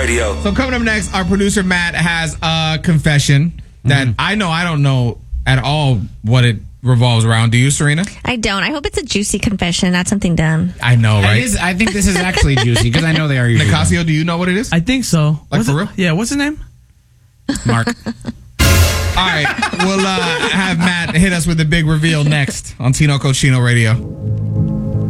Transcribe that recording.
Radio. So coming up next, our producer Matt has a confession that I don't know at all what it revolves around. Do you, Serena? I don't. I hope it's a juicy confession, not something dumb. I know, right? I think this is actually juicy because I know they are usually Nicasio, do you know what it is? I think so. Like for real? Yeah, what's his name? Mark. All right, we'll have Matt hit us with the big reveal next on Tino Cochino Radio.